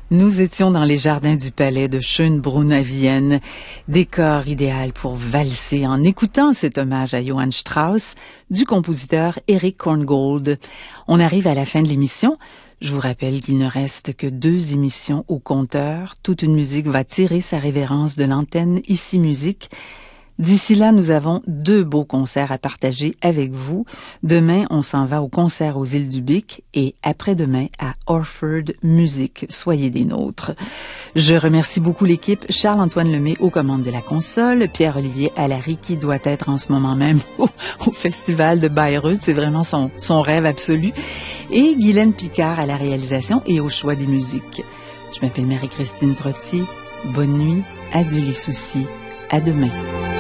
Nous étions dans les jardins du palais de Schönbrunn à Vienne, décor idéal pour valser en écoutant cet hommage à Johann Strauss du compositeur Erich Korngold. On arrive à la fin de l'émission. Je vous rappelle qu'il ne reste que 2 émissions au compteur. Toute une musique va tirer sa révérence de l'antenne Ici Musique. D'ici là, nous avons 2 beaux concerts à partager avec vous. Demain, on s'en va au concert aux Îles du Bic et après-demain à Orford Music. Soyez des nôtres. Je remercie beaucoup l'équipe. Charles-Antoine Lemay aux commandes de la console, Pierre-Olivier Allary qui doit être en ce moment même au festival de Bayreuth. C'est vraiment son rêve absolu. Et Guylaine Picard à la réalisation et au choix des musiques. Je m'appelle Marie-Christine Trottier. Bonne nuit. Adieu les soucis. À demain.